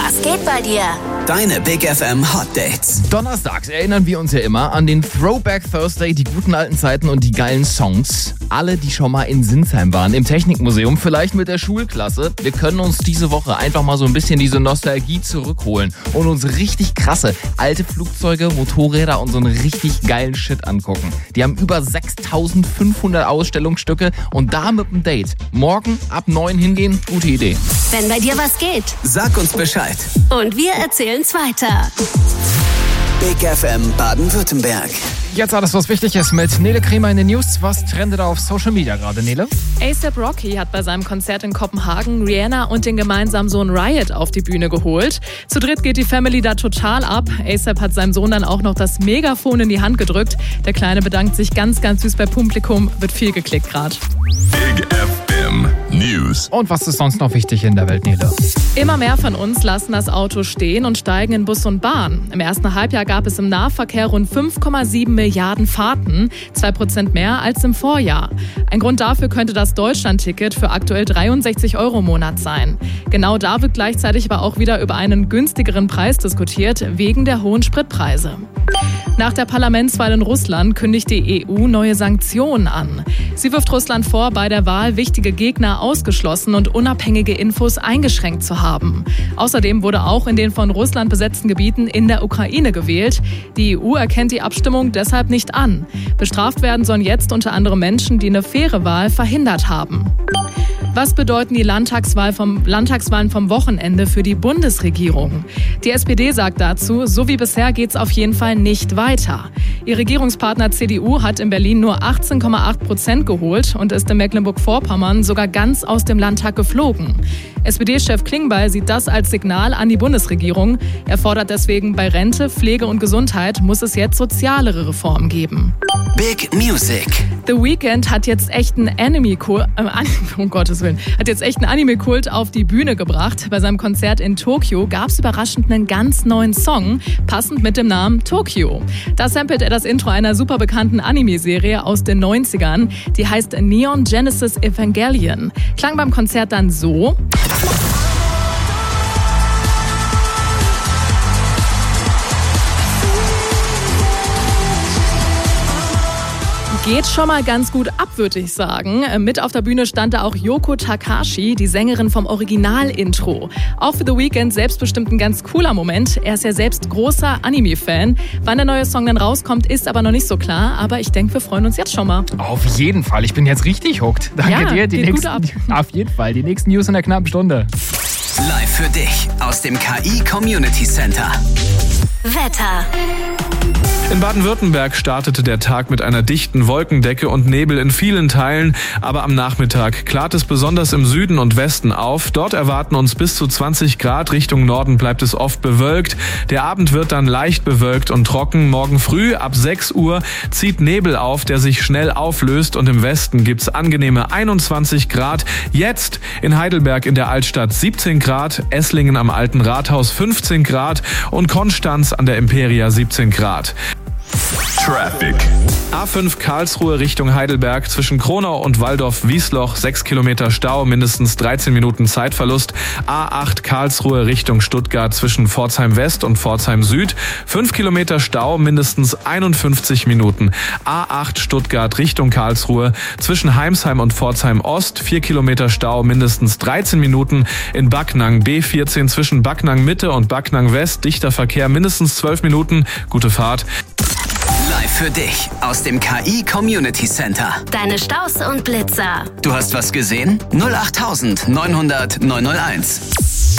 Was geht bei dir? Deine Big FM Hot Dates. Donnerstags erinnern wir uns ja immer an den Throwback Thursday, die guten alten Zeiten und die geilen Songs. Alle, die schon mal in Sinsheim waren, im Technikmuseum, vielleicht mit der Schulklasse. Wir können uns diese Woche einfach mal so ein bisschen diese Nostalgie zurückholen und uns richtig krasse alte Flugzeuge, Motorräder und so einen richtig geilen Shit angucken. Die haben über 6500 Ausstellungsstücke und da mit dem Date. Morgen ab 9 hingehen, gute Idee. Wenn bei dir was geht. Sag uns Bescheid. Und wir erzählen's weiter. Big FM Baden-Württemberg. Jetzt alles, was wichtig ist mit Nele Kremer in den News. Was trendet auf Social Media gerade, Nele? A$AP Rocky hat bei seinem Konzert in Kopenhagen Rihanna und den gemeinsamen Sohn Riot auf die Bühne geholt. Zu dritt geht die Family da total ab. A$AP hat seinem Sohn dann auch noch das Megafon in die Hand gedrückt. Der Kleine bedankt sich ganz, ganz süß beim Publikum. Wird viel geklickt gerade. Big FM News. Und was ist sonst noch wichtig in der Welt, Nele? Immer mehr von uns lassen das Auto stehen und steigen in Bus und Bahn. Im ersten Halbjahr gab es im Nahverkehr rund 5,7 Milliarden Fahrten, 2% mehr als im Vorjahr. Ein Grund dafür könnte das Deutschland-Ticket für aktuell 63 € im Monat sein. Genau da wird gleichzeitig aber auch wieder über einen günstigeren Preis diskutiert, wegen der hohen Spritpreise. Nach der Parlamentswahl in Russland kündigt die EU neue Sanktionen an. Sie wirft Russland vor, bei der Wahl wichtige Gegner ausgeschlossen und unabhängige Infos eingeschränkt zu haben. Außerdem wurde auch in den von Russland besetzten Gebieten in der Ukraine gewählt. Die EU erkennt die Abstimmung deshalb nicht an. Bestraft werden sollen jetzt unter anderem Menschen, die eine faire Wahl verhindert haben. Was bedeuten die Landtagswahlen vom Wochenende für die Bundesregierung? Die SPD sagt dazu, so wie bisher geht's auf jeden Fall nicht weiter. Ihr Regierungspartner CDU hat in Berlin nur 18,8% geholt und ist in Mecklenburg-Vorpommern sogar ganz aus dem Landtag geflogen. SPD-Chef Klingbeil sieht das als Signal an die Bundesregierung. Er fordert deswegen, bei Rente, Pflege und Gesundheit muss es jetzt sozialere Reformen geben. Big Music. The Weeknd hat jetzt echt einen Anime-Kult auf die Bühne gebracht. Bei seinem Konzert in Tokio gab es überraschend einen ganz neuen Song, passend mit dem Namen Tokyo. Da samplet er das Intro einer super bekannten Anime-Serie aus den 90ern. Die heißt Neon Genesis Evangelion. Klang beim Konzert dann so. Geht schon mal ganz gut ab, würde ich sagen. Mit auf der Bühne stand da auch Yoko Takashi, die Sängerin vom Original-Intro. Auch für The Weeknd selbstbestimmt ein ganz cooler Moment. Er ist ja selbst großer Anime-Fan. Wann der neue Song dann rauskommt, ist aber noch nicht so klar. Aber ich denke, wir freuen uns jetzt schon mal. Auf jeden Fall. Ich bin jetzt richtig hooked. Danke dir. Geht gut ab. Auf jeden Fall. Die nächsten News in der knappen Stunde. Live für dich aus dem KI Community Center. Wetter. In Baden-Württemberg startete der Tag mit einer dichten Wolkendecke und Nebel in vielen Teilen, aber am Nachmittag klart es besonders im Süden und Westen auf. Dort erwarten uns bis zu 20 Grad, Richtung Norden bleibt es oft bewölkt. Der Abend wird dann leicht bewölkt und trocken. Morgen früh ab 6 Uhr zieht Nebel auf, der sich schnell auflöst und im Westen gibt's angenehme 21 Grad. Jetzt in Heidelberg in der Altstadt 17 Grad, Esslingen am Alten Rathaus 15 Grad und Konstanz an der Imperia 17 Grad. Traffic. A5 Karlsruhe Richtung Heidelberg zwischen Kronau und Walldorf-Wiesloch 6 Kilometer Stau, mindestens 13 Minuten Zeitverlust. A8 Karlsruhe Richtung Stuttgart zwischen Pforzheim West und Pforzheim Süd 5 Kilometer Stau, mindestens 51 Minuten. A8 Stuttgart Richtung Karlsruhe zwischen Heimsheim und Pforzheim Ost 4 Kilometer Stau, mindestens 13 Minuten. In Backnang B14 zwischen Backnang Mitte und Backnang West dichter Verkehr, mindestens 12 Minuten. Gute Fahrt. Live für dich aus dem KI Community Center. Deine Staus und Blitzer. Du hast was gesehen? 08900 901.